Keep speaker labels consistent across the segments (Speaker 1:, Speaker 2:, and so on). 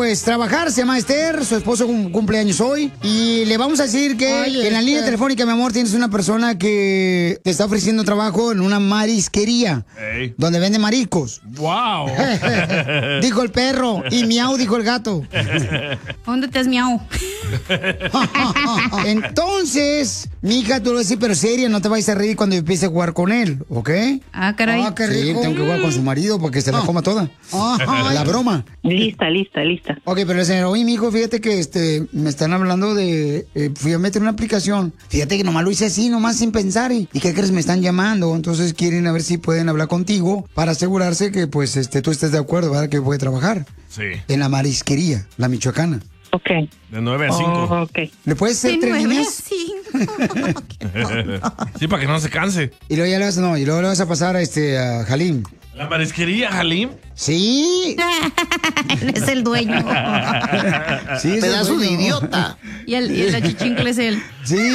Speaker 1: pues trabajar, se llama Esther, su esposo cumple años hoy. Y le vamos a decir que en la línea telefónica, mi amor, tienes una persona que te está ofreciendo trabajo en una marisquería. Donde vende mariscos.
Speaker 2: ¡Wow!
Speaker 1: Dijo el perro y miau dijo el gato.
Speaker 3: ¿Dónde te has miau?
Speaker 1: Entonces, mija, tú lo vas a decir, pero seria, no te vayas a reír cuando empiece a jugar con él, ¿ok?
Speaker 3: Ah, caray.
Speaker 1: Ah, qué rico. Sí, tengo que jugar con su marido porque se la coma toda. La broma.
Speaker 4: Lista.
Speaker 1: Ok, pero el señor, oye, mijo, fíjate que me están hablando de... fui a meter una aplicación. Fíjate que nomás lo hice así, nomás sin pensar. ¿Y qué crees? Me están llamando. Entonces quieren a ver si pueden hablar contigo para asegurarse que, pues, tú estés de acuerdo, ¿verdad? Que puede trabajar.
Speaker 2: Sí.
Speaker 1: En la marisquería, la michoacana.
Speaker 4: Ok.
Speaker 2: De 9 a 5.
Speaker 4: Ok.
Speaker 1: ¿Le puedes hacer
Speaker 3: De
Speaker 1: 3
Speaker 3: 9 a
Speaker 1: líneas?
Speaker 3: 5.
Speaker 2: Sí, para que no se canse.
Speaker 1: Y luego y luego le vas a pasar a Halim.
Speaker 2: ¿La marisquería Halim?
Speaker 1: Sí.
Speaker 3: Él es el dueño.
Speaker 1: Sí, es
Speaker 5: Pedazo
Speaker 1: el
Speaker 5: de
Speaker 1: dueño.
Speaker 5: idiota.
Speaker 3: Y el achichincle es él.
Speaker 1: Sí.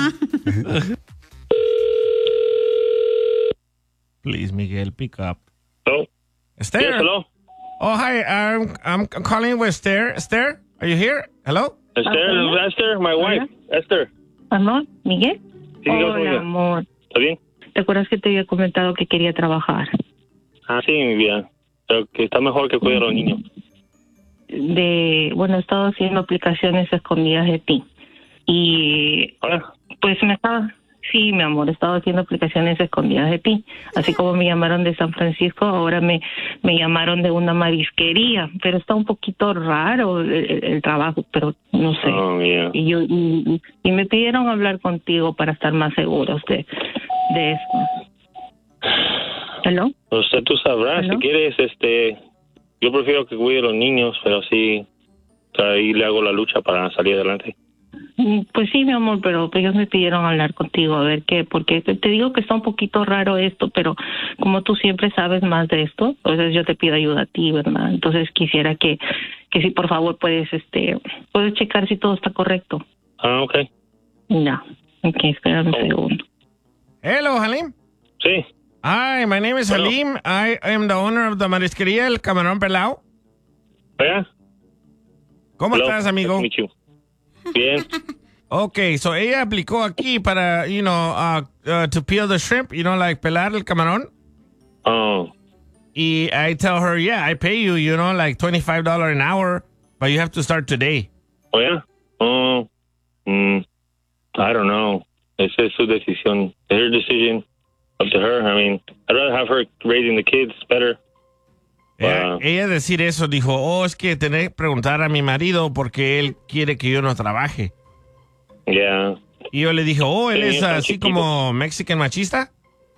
Speaker 2: Please, Miguel, pick up.
Speaker 6: Hello?
Speaker 2: Esther?
Speaker 6: Yes, hello?
Speaker 2: Oh, hi. I'm calling with Esther. Esther, are you here? Hello?
Speaker 6: Esther, my wife. Esther.
Speaker 4: Amor, ¿Miguel?
Speaker 6: Sí,
Speaker 4: Hola,
Speaker 6: Miguel.
Speaker 4: amor.
Speaker 6: ¿Está bien?
Speaker 4: ¿Te acuerdas que te había comentado que quería trabajar?
Speaker 6: Ah, sí, mi vida. Pero que está mejor que cuidar a los niños.
Speaker 4: He estado haciendo aplicaciones escondidas de ti. Y pues sí, mi amor, he estado haciendo aplicaciones escondidas de ti. Así como me llamaron de San Francisco, ahora me llamaron de una marisquería. Pero está un poquito raro el trabajo, pero no sé.
Speaker 6: Oh, yeah.
Speaker 4: Y me pidieron hablar contigo para estar más seguros de eso. ¿Hello?
Speaker 6: Usted tú sabrás,
Speaker 4: ¿Hello?
Speaker 6: si quieres, yo prefiero que cuide a los niños, pero sí, ahí le hago la lucha para salir adelante.
Speaker 4: Pues sí, mi amor, pero ellos me pidieron hablar contigo, a ver qué, porque te digo que está un poquito raro esto, pero como tú siempre sabes más de esto, entonces yo te pido ayuda a ti, ¿verdad? Entonces quisiera que si por favor puedes checar si todo está correcto.
Speaker 6: Ah, ok.
Speaker 4: Ya, ok, espérame un segundo.
Speaker 2: Hello, Halim.
Speaker 6: Sí.
Speaker 2: Hi, my name is
Speaker 6: Hello.
Speaker 2: Halim. I am the owner of the marisquería El Camarón Pelao.
Speaker 6: ¿Vea?
Speaker 2: ¿Cómo
Speaker 6: Hello.
Speaker 2: estás, amigo?
Speaker 6: Nice to meet you. Bien.
Speaker 2: Okay, so ella aplicó aquí para, to peel the shrimp, like pelar el camarón.
Speaker 6: Oh.
Speaker 2: Y I tell her, yeah, I pay you, like $25 an hour, but you have to start today.
Speaker 6: Oh, yeah? Oh. I don't know. Esa es su decisión. It's her decision. Up to her. I mean, I'd rather have her raising the kids better.
Speaker 2: Ella decir eso, dijo, es que tenés que preguntar a mi marido porque él quiere que yo no trabaje.
Speaker 6: Yeah.
Speaker 2: Y yo le dije, él
Speaker 6: Sí,
Speaker 2: es
Speaker 6: está
Speaker 2: así
Speaker 6: chiquito.
Speaker 2: como mexican machista.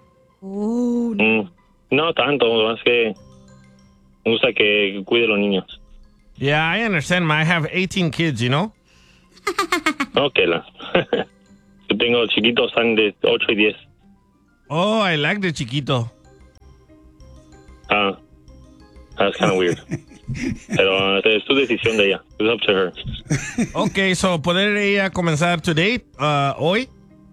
Speaker 6: No tanto, más que me gusta que cuide a los niños.
Speaker 2: Yeah, I understand. I have 18 kids,
Speaker 6: Ok, yo tengo chiquitos, están de 8 y 10.
Speaker 2: Oh, I like the chiquito.
Speaker 6: That's kind of weird. Pero es tu decisión de ella. It's up to her.
Speaker 2: Okay, so ¿poder ella comenzar today, hoy?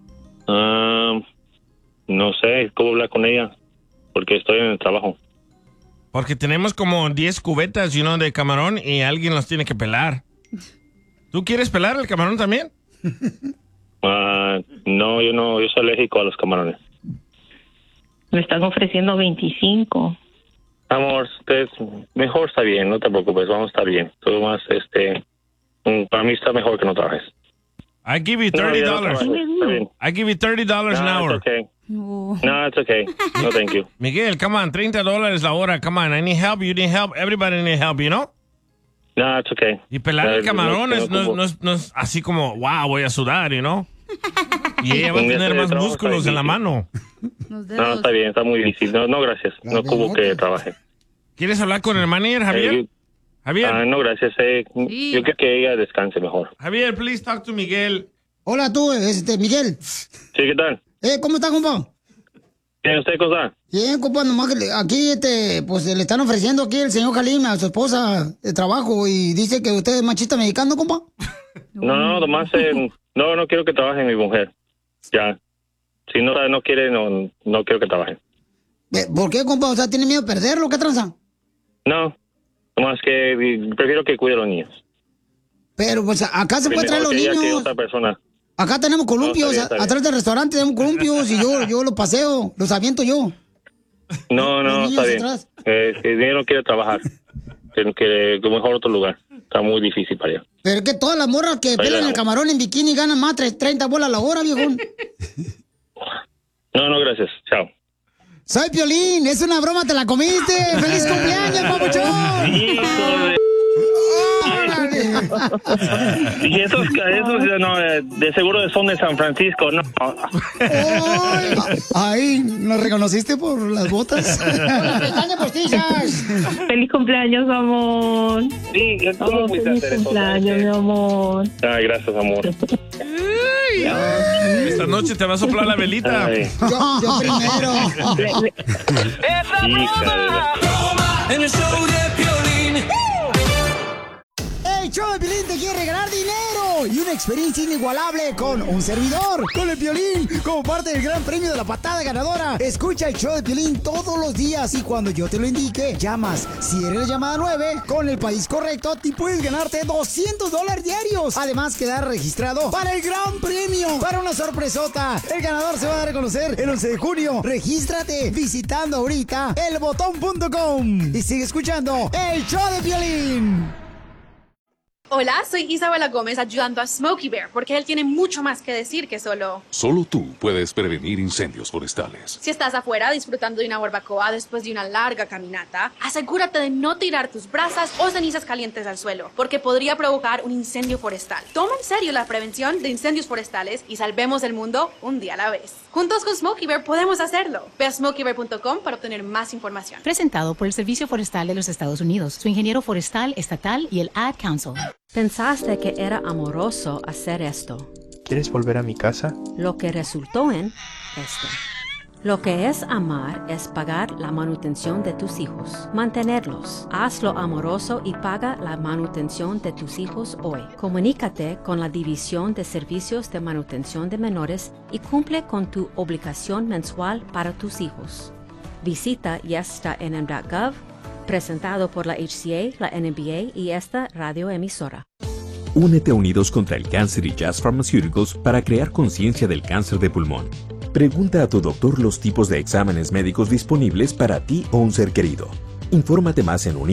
Speaker 6: No sé cómo hablar con ella, porque estoy en el trabajo.
Speaker 2: Porque tenemos como 10 cubetas, de camarón y alguien los tiene que pelar. ¿Tú quieres pelar el camarón también?
Speaker 6: No, yo soy alérgico a los camarones.
Speaker 4: Me están ofreciendo 25.
Speaker 6: Amor, mejor está bien, no te preocupes, vamos a estar bien. Todo más, para mí está mejor que no trabajes.
Speaker 2: I give you $30.
Speaker 6: No, ya no trabajes, está bien.
Speaker 2: I give you $30 an hour.
Speaker 6: It's okay. No, it's okay. No, thank you.
Speaker 2: Miguel, come on, $30 la hora, come on. I need help, you need help, everybody need help,
Speaker 6: No, it's okay.
Speaker 2: Y pelar el camarón
Speaker 6: no,
Speaker 2: no es así como, wow, voy a sudar, Y ella va a
Speaker 6: Un día
Speaker 2: tener
Speaker 6: de
Speaker 2: más
Speaker 6: trabajo
Speaker 2: músculos
Speaker 6: está
Speaker 2: en la
Speaker 6: difícil.
Speaker 2: mano.
Speaker 6: No, está bien, está muy difícil. No, gracias. No ocupo que trabaje.
Speaker 2: ¿Quieres hablar con el manager, Javier? Javier.
Speaker 6: No, gracias.
Speaker 3: Sí.
Speaker 6: Yo creo que ella descanse mejor.
Speaker 2: Javier, please talk to Miguel.
Speaker 1: Hola tú, Miguel.
Speaker 6: Sí, ¿qué tal?
Speaker 1: ¿Cómo está, compa?
Speaker 6: ¿Tiene usted cosa?
Speaker 1: Bien, compa, nomás que aquí, pues le están ofreciendo aquí el señor Halim a su esposa de trabajo y dice que usted es machista mexicano, compa.
Speaker 6: No, nomás, no quiero que trabaje mi mujer. Ya. Si no quiere, no quiero que trabaje.
Speaker 1: ¿Por qué, compa? O sea, ¿tiene miedo de perderlo? ¿Qué tranza?
Speaker 6: No, Más que prefiero que cuide a los niños.
Speaker 1: Pero pues acá se puede traer los
Speaker 6: Que ella que
Speaker 1: niños.
Speaker 6: otra persona.
Speaker 1: Acá tenemos columpios,
Speaker 6: No, está bien.
Speaker 1: atrás del restaurante tenemos columpios y yo los paseo, los aviento yo.
Speaker 6: No,
Speaker 1: Los
Speaker 6: está
Speaker 1: niños
Speaker 6: bien.
Speaker 1: atrás.
Speaker 6: Que ella no quiere trabajar. Que mejor otro lugar. Está muy difícil para allá.
Speaker 1: Pero es que todas las morras que pelan el camarón en bikini ganan más 30 bolas la hora, viejón.
Speaker 6: No, gracias. Chao.
Speaker 1: Soy Piolín, es una broma, te la comiste. ¡Feliz cumpleaños, papuchón!
Speaker 6: Hijo de... Y esos no, de seguro son de San Francisco, no.
Speaker 1: Ay, ¿nos reconociste por las botas? ¡Por las pestañas postizas!
Speaker 4: Feliz cumpleaños, amor.
Speaker 6: Sí, ¿cómo fuiste a
Speaker 4: Feliz
Speaker 6: hacer eso?
Speaker 4: cumpleaños, mi amor.
Speaker 6: Ay, gracias, amor.
Speaker 2: Esta noche te va a soplar la velita.
Speaker 6: Ay.
Speaker 1: Yo primero.
Speaker 6: Hija de...
Speaker 5: En el show de Piolín.
Speaker 1: El show de Piolín te quiere regalar dinero y una experiencia inigualable con un servidor, con el Piolín, como parte del gran premio de la patada ganadora. Escucha el show de Piolín todos los días y cuando yo te lo indique, llamas. Si eres la llamada 9, con el país correcto, te puedes ganarte $200 diarios. Además, quedar registrado para el gran premio, para una sorpresota. El ganador se va a dar a conocer el 11 de junio. Regístrate visitando ahorita elbotón.com y sigue escuchando el show de Piolín.
Speaker 7: Hola, soy Isabela Gómez ayudando a Smokey Bear porque él tiene mucho más que decir que solo...
Speaker 8: Solo tú puedes prevenir incendios forestales.
Speaker 7: Si estás afuera disfrutando de una barbacoa después de una larga caminata, asegúrate de no tirar tus brasas o cenizas calientes al suelo porque podría provocar un incendio forestal. Toma en serio la prevención de incendios forestales y salvemos el mundo un día a la vez. Juntos con Smokey Bear podemos hacerlo. Ve a smokeybear.com para obtener más información.
Speaker 9: Presentado por el Servicio Forestal de los Estados Unidos, su ingeniero forestal estatal y el Ad Council.
Speaker 10: Pensaste que era amoroso hacer esto.
Speaker 11: ¿Quieres volver a mi casa?
Speaker 10: Lo que resultó en esto. Lo que es amar es pagar la manutención de tus hijos, mantenerlos. Hazlo amoroso y paga la manutención de tus hijos hoy. Comunícate con la División de Servicios de Manutención de Menores y cumple con tu obligación mensual para tus hijos. Visita yestaNM.gov, presentado por la HCA, la NBA y esta radioemisora.
Speaker 12: Únete a Unidos contra el Cáncer y Jazz Pharmaceuticals para crear conciencia del cáncer de pulmón. Pregunta a tu doctor los tipos de exámenes médicos disponibles para ti o un ser querido. Infórmate más en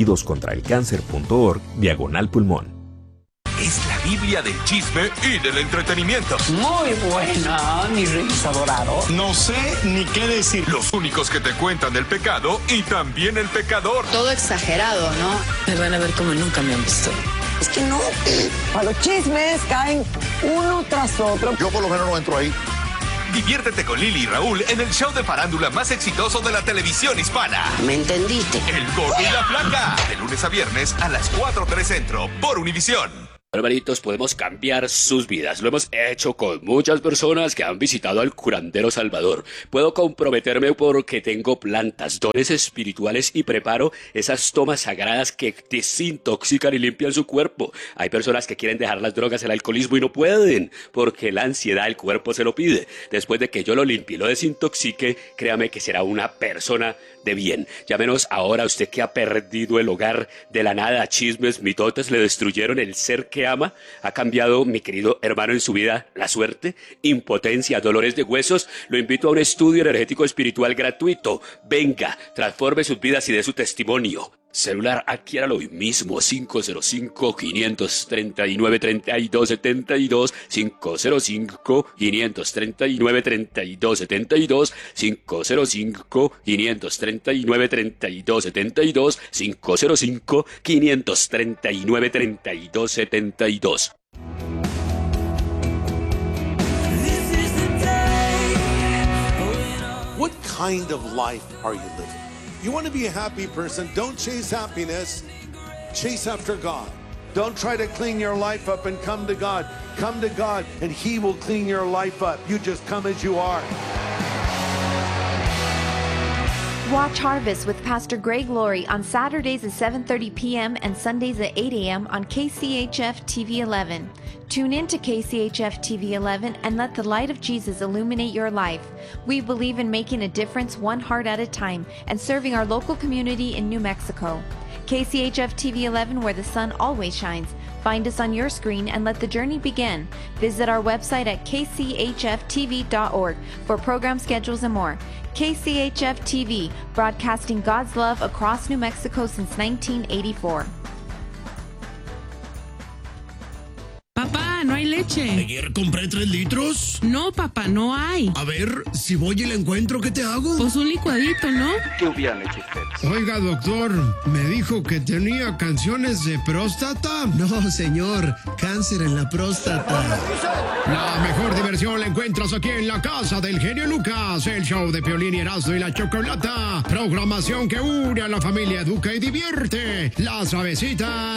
Speaker 12: unidoscontraelcáncer.org/pulmón.
Speaker 13: Es la Biblia del chisme y del entretenimiento.
Speaker 14: Muy buena, mi reyes adorado.
Speaker 13: No sé ni qué decir. Los únicos que te cuentan el pecado y también el pecador.
Speaker 15: Todo exagerado, ¿no? Me van a ver como nunca me han visto.
Speaker 14: Es que no. A los chismes caen uno tras otro.
Speaker 13: Yo por lo menos no entro ahí. Diviértete con Lili y Raúl en el show de farándula más exitoso de la televisión hispana.
Speaker 14: ¿Me entendiste?
Speaker 13: El Gordo y la Flaca. De lunes a viernes a las 4:03 Centro por Univisión.
Speaker 16: Hermanitos, podemos cambiar sus vidas. Lo hemos hecho con muchas personas que han visitado al curandero Salvador. Puedo comprometerme porque tengo plantas, dones espirituales y preparo esas tomas sagradas que desintoxican y limpian su cuerpo. Hay personas que quieren dejar las drogas, el alcoholismo y no pueden porque la ansiedad del cuerpo se lo pide. Después de que yo lo limpie y lo desintoxique, créame que será una persona de bien. Llámenos ahora, usted que ha perdido el hogar de la nada. Chismes, mitotes le destruyeron el ser que ama. Ha cambiado, mi querido hermano, en su vida la suerte, impotencia, dolores de huesos. Lo invito a un estudio energético espiritual gratuito. Venga, transforme sus vidas y dé su testimonio. Celular, adquiéralo hoy mismo, 505-539-3272, 505-539-3272, 505-539-3272, 505-539-3272.
Speaker 17: What kind of life are you living? You want to be a happy person, don't chase happiness, chase after God. Don't try to clean your life up and come to God. Come to God and He will clean your life up. You just come as you are.
Speaker 18: Watch Harvest with Pastor Greg Laurie on Saturdays at 7:30 p.m. and Sundays at 8 a.m. on KCHF TV 11. Tune in to KCHF TV 11 and let the light of Jesus illuminate your life. We believe in making a difference one heart at a time and serving our local community in New Mexico. KCHF TV 11, where the sun always shines. Find us on your screen and let the journey begin. Visit our website at kchftv.org for program schedules and more. KCHF TV, broadcasting God's love across New Mexico since 1984.
Speaker 11: Papá, no hay leche.
Speaker 19: ¿Ayer compré 3 litros?
Speaker 11: No, papá, no hay.
Speaker 19: A ver, si voy y la encuentro, ¿qué te hago?
Speaker 11: Pues un licuadito, ¿no?
Speaker 20: ¿Qué hubiera leche ustedes?
Speaker 19: Oiga, doctor, ¿me dijo que tenía canciones de próstata?
Speaker 21: No, señor, cáncer en la próstata.
Speaker 19: La mejor diversión la encuentras aquí en la casa del genio Lucas, el show de Piolín y Erasmo y la Chocolata. Programación que une a la familia, educa y divierte. La Suavecita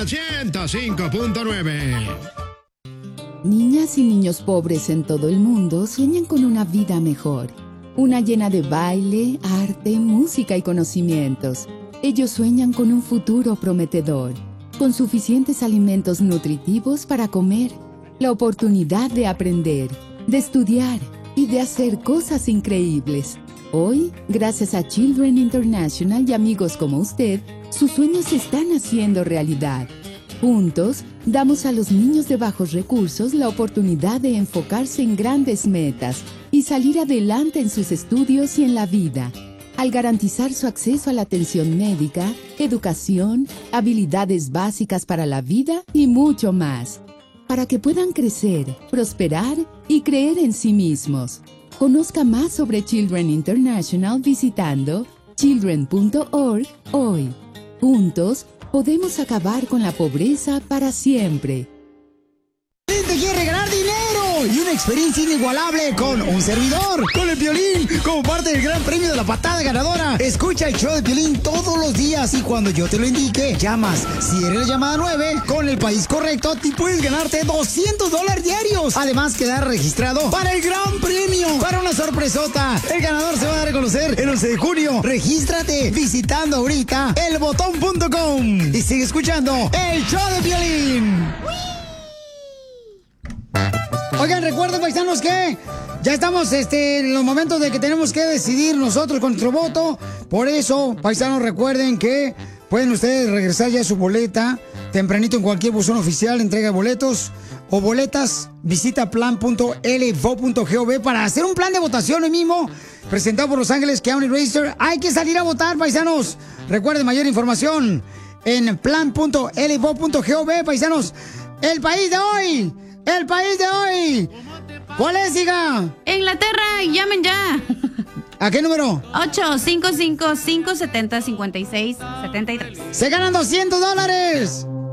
Speaker 19: 105.9.
Speaker 22: Niñas y niños pobres en todo el mundo sueñan con una vida mejor. Una llena de baile, arte, música y conocimientos. Ellos sueñan con un futuro prometedor, con suficientes alimentos nutritivos para comer, la oportunidad de aprender, de estudiar y de hacer cosas increíbles. Hoy, gracias a Children International y amigos como usted, sus sueños se están haciendo realidad. Juntos, damos a los niños de bajos recursos la oportunidad de enfocarse en grandes metas y salir adelante en sus estudios y en la vida, al garantizar su acceso a la atención médica, educación, habilidades básicas para la vida y mucho más, para que puedan crecer, prosperar y creer en sí mismos. Conozca más sobre Children International visitando children.org hoy. Juntos, podemos acabar con la pobreza para siempre.
Speaker 1: Te quiere regalar dinero y una experiencia inigualable con un servidor, con el Piolín, como parte del gran premio de la patada ganadora. Escucha el show de Piolín todos los días y cuando yo te lo indique, llamas. Si eres la llamada 9, con el país correcto, te puedes ganarte $200 diarios. Además, quedar registrado para el gran premio, para una sorpresota. El ganador se va a dar a conocer el 11 de junio. Regístrate visitando ahorita elbotón.com y sigue escuchando el show de Piolín. Oigan, recuerden, paisanos, que ya estamos en los momentos de que tenemos que decidir nosotros con nuestro voto. Por eso, paisanos, recuerden que pueden ustedes regresar ya su boleta tempranito en cualquier buzón oficial, entrega de boletos o boletas. Visita plan.lvo.gov para hacer un plan de votación hoy mismo, presentado por Los Ángeles County Register. Hay que salir a votar, paisanos. Recuerden mayor información en plan.lvo.gov, paisanos. El país de hoy. ¡El país de hoy! ¿Cuál es, hija?
Speaker 3: Inglaterra, llamen ya.
Speaker 1: ¿A qué número?
Speaker 3: 855-570-5673.
Speaker 1: ¡Se ganan $200!